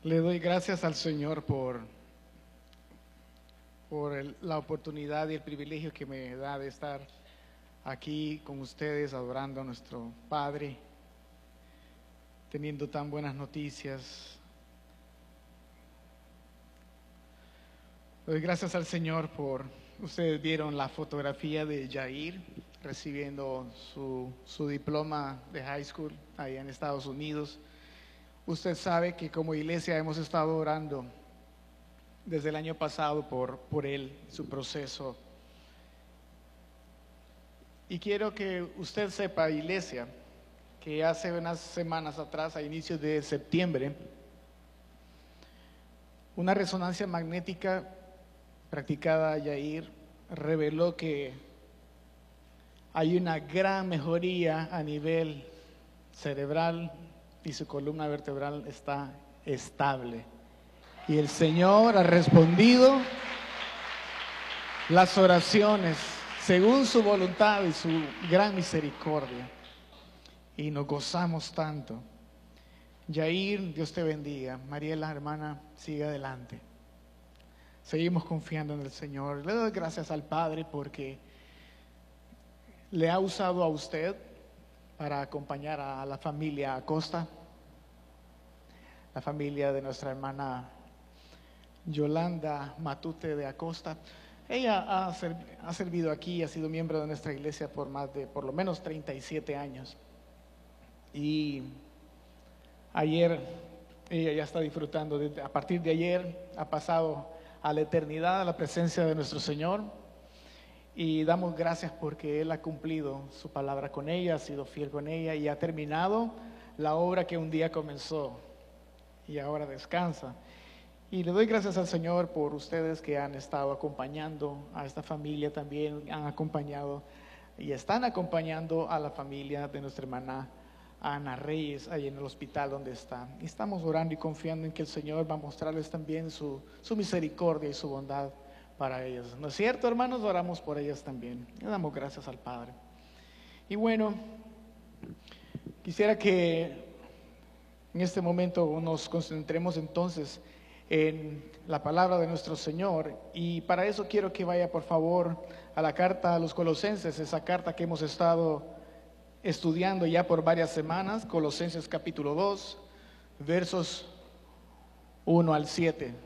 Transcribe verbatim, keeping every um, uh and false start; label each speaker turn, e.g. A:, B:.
A: Le doy gracias al Señor por, por el- la oportunidad y el privilegio que me da de estar aquí con ustedes adorando a nuestro Padre, teniendo tan buenas noticias. Le doy gracias al Señor por, ustedes vieron la fotografía de Jair recibiendo su, su diploma de high school allá en Estados Unidos. Usted sabe que como iglesia hemos estado orando desde el año pasado por, por él, su proceso. Y quiero que usted sepa, iglesia, que hace unas semanas atrás, a inicios de septiembre, una resonancia magnética practicada a Yair reveló que hay una gran mejoría a nivel cerebral y su columna vertebral está estable. Y el Señor ha respondido las oraciones según su voluntad y su gran misericordia. Y nos gozamos tanto. Yair, Dios te bendiga. Mariela, hermana, sigue adelante. Seguimos confiando en el Señor. Le doy gracias al Padre porque le ha usado a usted para acompañar a la familia Acosta, la familia de nuestra hermana Yolanda Matute de Acosta. Ella ha, serv ha servido aquí, ha sido miembro de nuestra iglesia por más de, por lo menos treinta y siete años. Y ayer, ella ya está disfrutando, de, a partir de ayer ha pasado a la eternidad, a la presencia de nuestro Señor. Y damos gracias porque Él ha cumplido su palabra con ella, ha sido fiel con ella y ha terminado la obra que un día comenzó y ahora descansa. Y le doy gracias al Señor por ustedes que han estado acompañando a esta familia, también han acompañado y están acompañando a la familia de nuestra hermana Ana Reyes, ahí en el hospital donde está. Y estamos orando y confiando en que el Señor va a mostrarles también su, su misericordia y su bondad para ellos. ¿No es cierto, hermanos? Oramos por ellas también. Le damos gracias al Padre. Y bueno, quisiera que en este momento nos concentremos entonces en la palabra de nuestro Señor, y para eso quiero que vaya por favor a la carta a los Colosenses, esa carta que hemos estado estudiando ya por varias semanas, Colosenses capítulo dos, versos uno al siete.